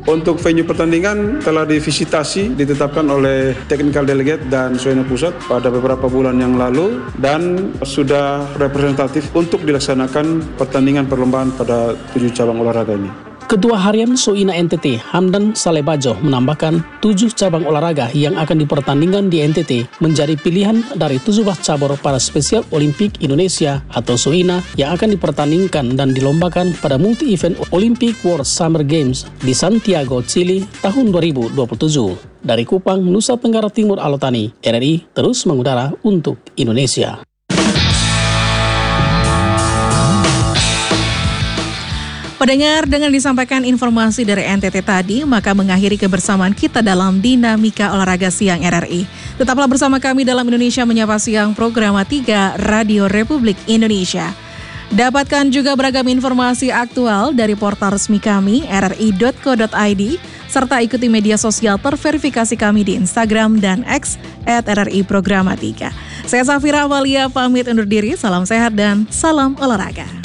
Untuk venue pertandingan telah ditetapkan oleh Technical Delegate dan Suena Pusat pada beberapa bulan yang lalu dan sudah representatif untuk dilaksanakan pertandingan perlombaan pada 7 cabang olahraga ini. Ketua Harian Suina NTT, Hamdan Salebajo, menambahkan 7 cabang olahraga yang akan dipertandingkan di NTT menjadi pilihan dari 17 cabur para spesial Olimpik Indonesia atau Suina yang akan dipertandingkan dan dilombakan pada multi-event Olympic World Summer Games di Santiago, Chili tahun 2027. Dari Kupang, Nusa Tenggara Timur, Alotani, RRI terus mengudara untuk Indonesia. Pendengar, dengan disampaikan informasi dari NTT tadi, maka mengakhiri kebersamaan kita dalam Dinamika Olahraga Siang RRI. Tetaplah bersama kami dalam Indonesia Menyapa Siang, program 3 Radio Republik Indonesia. Dapatkan juga beragam informasi aktual dari portal resmi kami, rri.co.id, serta ikuti media sosial terverifikasi kami di Instagram dan X @RRI Programa 3. Saya Safira Amalia pamit undur diri, salam sehat dan salam olahraga.